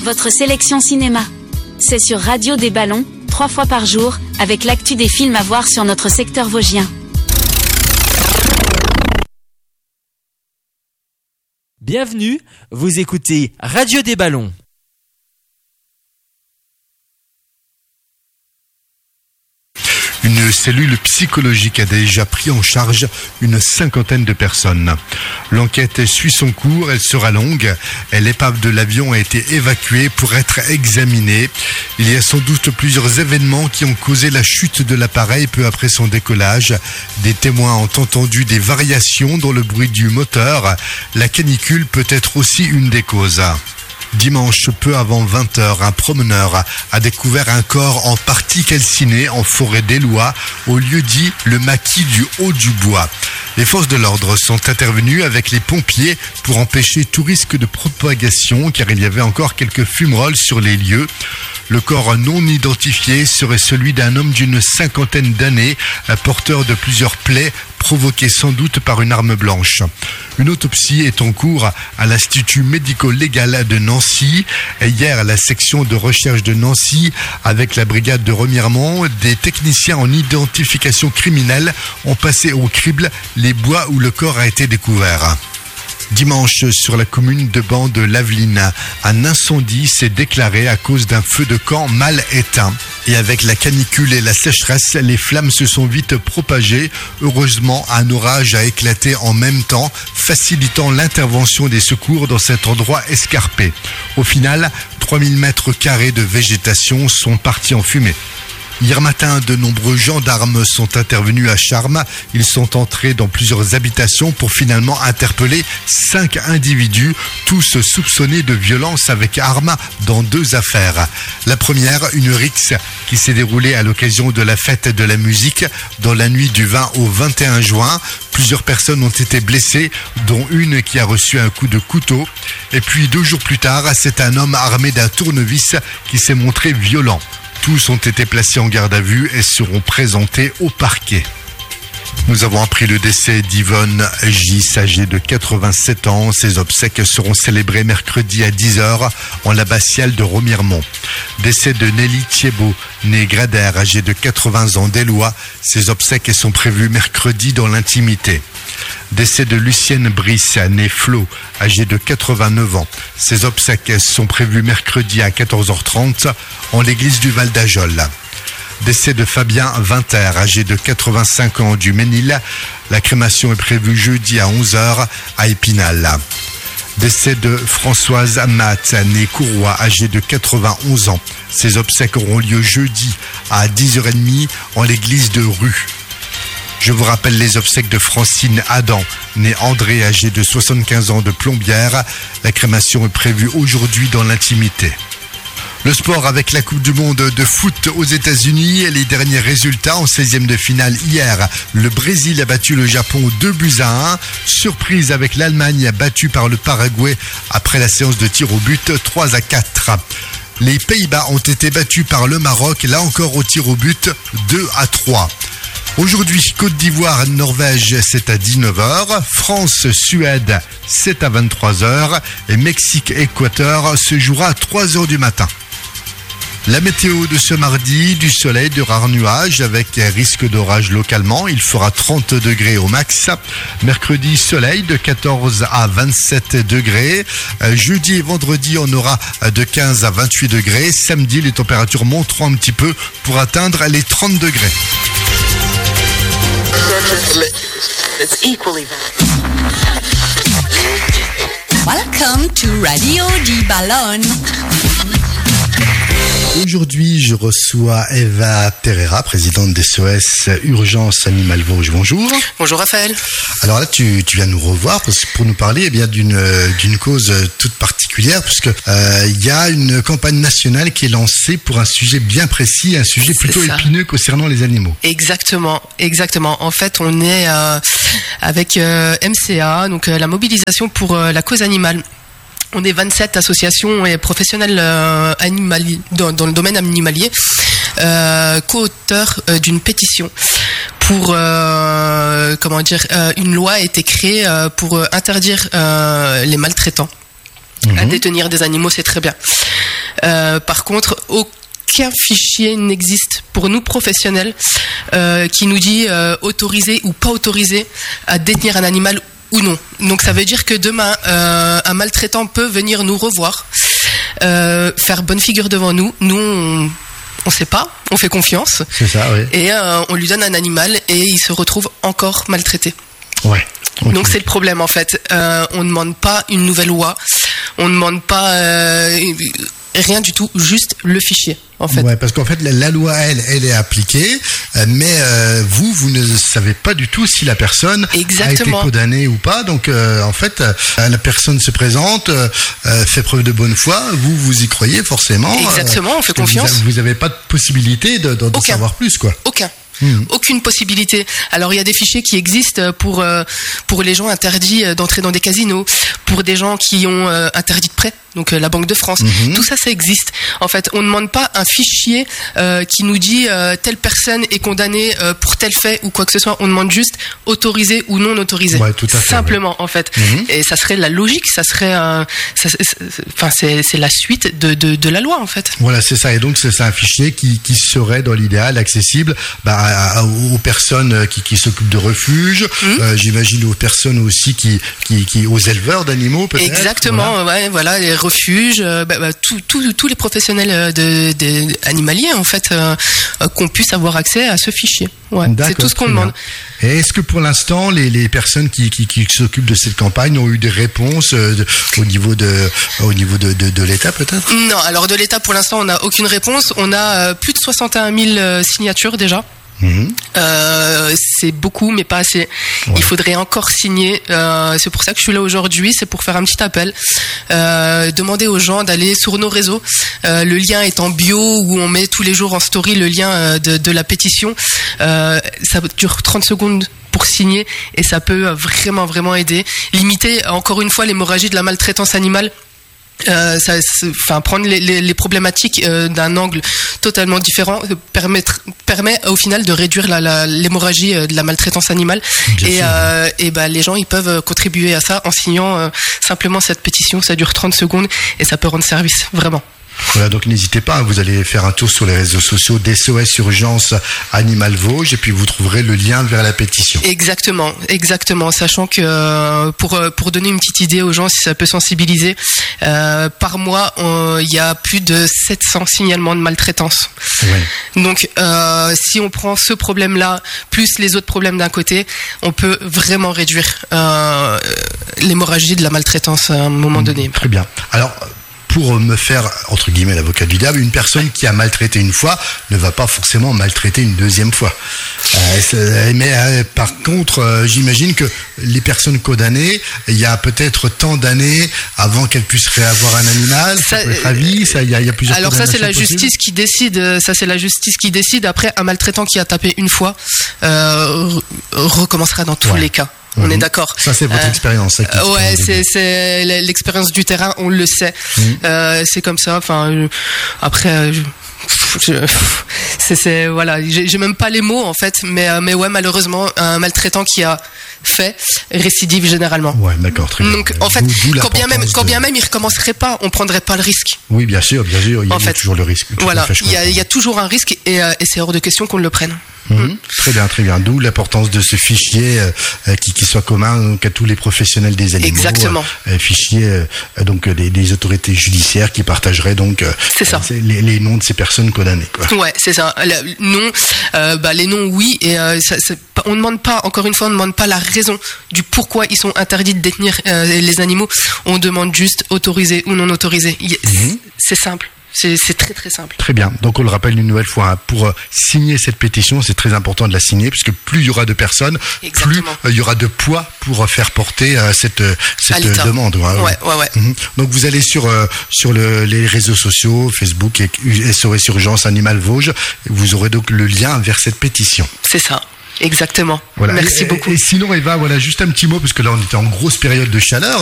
votre sélection cinéma. C'est sur Radio des Ballons, 3 fois par jour, avec l'actu des films à voir sur notre secteur vosgien. Bienvenue, vous écoutez Radio des Ballons. Une cellule psychologique a déjà pris en charge une 50aine de personnes. L'enquête suit son cours, elle sera longue. L'épave de l'avion a été évacuée pour être examinée. Il y a sans doute plusieurs événements qui ont causé la chute de l'appareil peu après son décollage. Des témoins ont entendu des variations dans le bruit du moteur. La canicule peut être aussi une des causes. Dimanche, peu avant 20h, un promeneur a découvert un corps en partie calciné en forêt d'Éloie, au lieu dit le maquis du Haut-du-Bois. Les forces de l'ordre sont intervenues avec les pompiers pour empêcher tout risque de propagation, car il y avait encore quelques fumerolles sur les lieux. Le corps non identifié serait celui d'un homme d'une 50aine d'années, porteur de plusieurs plaies provoquées sans doute par une arme blanche. Une autopsie est en cours à l'Institut médico-légal de Nancy. Hier, la section de recherche de Nancy, avec la brigade de Remiremont, des techniciens en identification criminelle ont passé au crible les bois où le corps a été découvert. Dimanche, sur la commune de Ban de Laveline, un incendie s'est déclaré à cause d'un feu de camp mal éteint. Et avec la canicule et la sécheresse, les flammes se sont vite propagées. Heureusement, un orage a éclaté en même temps, facilitant l'intervention des secours dans cet endroit escarpé. Au final, 3000 mètres carrés de végétation sont partis en fumée. Hier matin, de nombreux gendarmes sont intervenus à Charmes. Ils sont entrés dans plusieurs habitations pour finalement interpeller 5 individus, tous soupçonnés de violence avec armes dans 2 affaires. La première, une rixe qui s'est déroulée à l'occasion de la fête de la musique dans la nuit du 20 au 21 juin. Plusieurs personnes ont été blessées, dont une qui a reçu un coup de couteau. Et puis 2 jours plus tard, c'est un homme armé d'un tournevis qui s'est montré violent. Tous ont été placés en garde à vue et seront présentés au parquet. Nous avons appris le décès d'Yvonne Gis, âgée de 87 ans. Ses obsèques seront célébrées mercredi à 10h en l'abbatiale de Remiremont. Décès de Nelly Thiebaud, née Grader, âgée de 80 ans d'Éloie. Ses obsèques sont prévues mercredi dans l'intimité. Décès de Lucienne Brice, née Flo, âgée de 89 ans. Ses obsèques sont prévues mercredi à 14h30 en l'église du Val d'Ajol. Décès de Fabien Vinter, âgé de 85 ans du Ménil. La crémation est prévue jeudi à 11h à Épinal. Décès de Françoise Matt, née Courroy, âgée de 91 ans. Ses obsèques auront lieu jeudi à 10h30 en l'église de Rue. Je vous rappelle les obsèques de Francine Adam, née André, âgée de 75 ans de Plombières. La crémation est prévue aujourd'hui dans l'intimité. Le sport avec la Coupe du Monde de foot aux États-Unis et les derniers résultats en 16e de finale hier. Le Brésil a battu le Japon 2-1. Surprise avec l'Allemagne battue par le Paraguay après la séance de tir au but 3-4. Les Pays-Bas ont été battus par le Maroc, là encore au tir au but 2-3. Aujourd'hui, Côte d'Ivoire, Norvège, c'est à 19h. France, Suède, c'est à 23h. Et Mexique, Équateur se jouera à 3h du matin. La météo de ce mardi, du soleil, de rares nuages avec risque d'orage localement. Il fera 30 degrés au max. Mercredi, soleil de 14 à 27 degrés. Jeudi et vendredi, on aura de 15 à 28 degrés. Samedi, les températures monteront un petit peu pour atteindre les 30 degrés. Welcome to Radio di Ballon. Aujourd'hui, je reçois Eva Pereira, présidente d'SOS Urgence Animale Vosges. Bonjour. Bonjour Raphaël. Alors là, tu viens nous revoir pour nous parler d'une cause toute particulière, puisque il y a une campagne nationale qui est lancée pour un sujet bien précis, un sujet plutôt épineux concernant les animaux. Exactement. En fait, on est avec MCA, donc la mobilisation pour la cause animale. On est 27 associations et professionnels animaliers dans le domaine animalier, co-auteurs d'une pétition pour une loi a été créée pour interdire les maltraitants. à détenir des animaux, c'est très bien. Par contre, aucun fichier n'existe pour nous professionnels qui nous dit autorisé ou pas autorisé à détenir un animal ou non. Donc ça veut dire que demain, un maltraitant peut venir nous revoir, faire bonne figure devant nous. Nous, on sait pas, on fait confiance. C'est ça, oui. Et on lui donne un animal et il se retrouve encore maltraité. Ouais. Okay. Donc c'est le problème en fait. On ne demande pas une nouvelle loi, on ne demande pas rien du tout, juste le fichier en fait. Ouais, parce qu'en fait la loi elle est appliquée, mais vous ne savez pas du tout si la personne a été condamnée ou pas. Donc en fait la personne se présente, fait preuve de bonne foi, vous y croyez forcément. Exactement, on fait confiance. Vous n'avez pas de possibilité de savoir plus quoi. Aucune possibilité. Alors il y a des fichiers qui existent pour les gens interdits d'entrer dans des casinos, pour des gens qui ont interdit de prêt, donc la Banque de France. Tout ça existe. En fait, on ne demande pas un fichier qui nous dit telle personne est condamnée pour tel fait ou quoi que ce soit. On demande juste autorisé ou non autorisé. Ouais, tout à fait, simplement en fait. Et ça serait la logique, ça serait c'est la suite de la loi en fait. Voilà, c'est ça. Et donc c'est un fichier qui serait dans l'idéal accessible aux personnes qui s'occupent de refuges, j'imagine aux personnes aussi qui aux éleveurs d'animaux peut-être. Exactement, voilà les refuges, tous les professionnels animaliers en fait qu'on puisse avoir accès à ce fichier. Ouais, c'est tout ce qu'on demande. Et est-ce que pour l'instant les personnes qui s'occupent de cette campagne ont eu des réponses au niveau de l'État peut-être? Non, alors de l'État pour l'instant on n'a aucune réponse. On a plus de 61 000 signatures déjà. C'est beaucoup mais pas assez. Il faudrait encore signer, c'est pour ça que je suis là aujourd'hui, c'est pour faire un petit appel, demander aux gens d'aller sur nos réseaux, le lien est en bio où on met tous les jours en story le lien de la pétition, ça dure 30 secondes pour signer et ça peut vraiment aider, limiter encore une fois l'hémorragie de la maltraitance animale. Prendre les problématiques d'un angle totalement différent permet au final de réduire l'hémorragie de la maltraitance animale. Et les gens ils peuvent contribuer à ça en signant simplement cette pétition. Ça dure 30 secondes et ça peut rendre service vraiment. Voilà, donc n'hésitez pas, vous allez faire un tour sur les réseaux sociaux d'SOS Urgence Animal Vosges et puis vous trouverez le lien vers la pétition. Exactement, sachant que pour donner une petite idée aux gens, si ça peut sensibiliser, par mois, il y a plus de 700 signalements de maltraitance. Ouais. Donc, si on prend ce problème-là, plus les autres problèmes d'un côté, on peut vraiment réduire l'hémorragie de la maltraitance à un moment donné. Très bien. Alors, pour me faire, entre guillemets, l'avocat du diable, une personne qui a maltraité une fois ne va pas forcément maltraiter une deuxième fois. Par contre, j'imagine que les personnes condamnées, il y a peut-être tant d'années avant qu'elles puissent réavoir un animal, ça peut être à vie, il y a plusieurs. Alors ça c'est la justice qui décide. Ça c'est la justice qui décide. Après, un maltraitant qui a tapé une fois recommencera dans tous les cas. On est d'accord. Ça, c'est votre expérience. Ouais, c'est l'expérience du terrain, on le sait. C'est comme ça. Enfin, après, voilà, j'ai même pas les mots en fait, mais ouais, malheureusement, un maltraitant qui a fait récidive généralement. Ouais, d'accord, très bien. Donc en fait, quand bien même il recommencerait pas, on prendrait pas le risque. Oui, bien sûr, il y a toujours le risque. Voilà, il y a toujours un risque et c'est hors de question qu'on le prenne. Très bien. D'où l'importance de ce fichier qui soit commun donc à tous les professionnels des animaux. Exactement. Fichier donc des autorités judiciaires qui partageraient donc les noms de ces personnes condamnées. Quoi. Ouais, c'est ça. Les noms, oui. Et on demande pas. Encore une fois, on demande pas la raison du pourquoi ils sont interdits de détenir les animaux. On demande juste autorisé ou non autorisé. C'est simple. C'est très très simple. Très bien. Donc on le rappelle une nouvelle fois, pour signer cette pétition, c'est très important de la signer puisque plus il y aura de personnes, plus il y aura de poids pour faire porter cette demande. Ouais. Donc vous allez sur les réseaux sociaux, Facebook et SOS Urgence Animal Vosges, vous aurez donc le lien vers cette pétition. C'est ça. Exactement. Voilà. Merci beaucoup. Et sinon, Eva, voilà, juste un petit mot, parce que là, on était en grosse période de chaleur.